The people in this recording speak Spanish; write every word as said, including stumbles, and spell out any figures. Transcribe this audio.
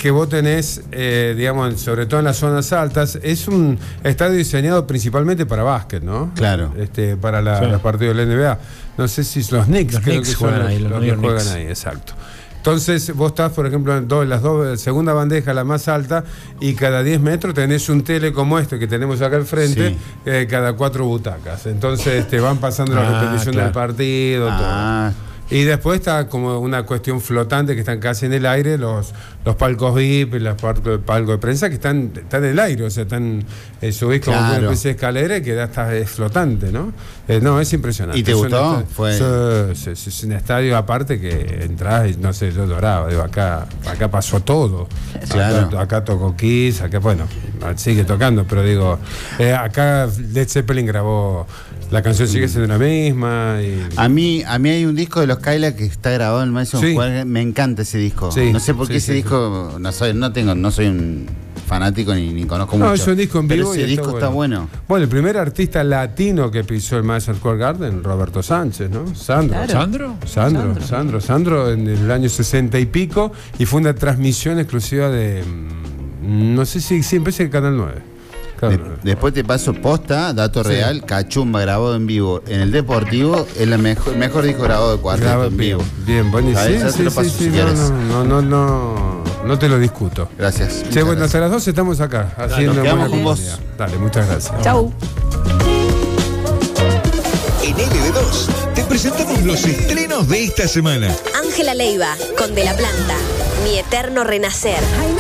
que vos tenés, eh, digamos, sobre todo en las zonas altas, es un estadio diseñado principalmente para básquet, ¿no? Claro. Este, para la, Sí. los partidos del N B A. No sé si los Knicks, Los creo Knicks que son juegan los, ahí, los los New que York juegan Knicks. ahí, exacto. Entonces vos estás, por ejemplo, en dos, las dos, segunda bandeja, la más alta, y cada diez metros tenés un tele como este que tenemos acá al frente, Sí. eh, cada cuatro butacas. Entonces te van pasando la Ah, repetición claro. del partido, Ah, todo. Y después está como una cuestión flotante que están casi en el aire, los, los palcos V I P, los palcos, palcos de prensa que están, están en el aire, o sea, están eh, subís como Claro. una especie de escalera y que da hasta es flotante, ¿no? Eh, no, es impresionante. ¿Y te Es un gustó? estadio- Fue- Sí, sí, sí, es un estadio aparte que entras y no sé, yo lloraba, digo, acá, acá pasó todo. Claro. Acá, acá tocó Kiss, acá, bueno, sigue tocando, pero digo, eh, acá Led Zeppelin grabó, la canción sigue siendo la misma y... A mí, a mí hay un disco de los Kyla que está grabado en Madison Sí. Square. Me encanta ese disco. Sí, no sé por sí, qué ese sí, disco, no soy, no tengo, no soy un fanático ni, ni conozco No, mucho. es un disco en pero vivo ese y disco está bueno. Bueno, el primer artista latino que pisó el Madison Square Garden, Roberto Sánchez, ¿no? Sandro. Claro. ¿Sandro? Sandro, Sandro. Sandro, Sandro en el año sesenta y pico, y fue una transmisión exclusiva de, mm, no sé si siempre es el Canal nueve. De- Claro. después te paso posta, dato Sí. real, Cachumba grabado en vivo en el Deportivo, es el mejor, mejor disco grabado de cuarteto Graba en bien, vivo. bien, buenísimo. ¿Sabes? Ya Sí, te lo sí, paso sí, si sí, quieres. no, no, no, no, no te lo discuto. Gracias. Che, Muchas bueno, gracias. hasta las doce estamos acá, haciendo nos quedamos buena con vos. comunidad. Dale, muchas gracias. Chau. En L B dos te presentamos los estrenos de esta semana. Ángela Leiva, con De la Planta, Mi Eterno Renacer.